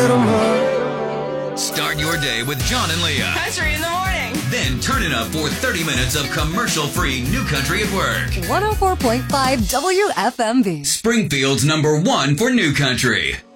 Start your day with John and Leah. Country in the morning. Then turn it up for 30 minutes of commercial-free New Country at Work. 104.5 WFMB. Springfield's #1 for New Country.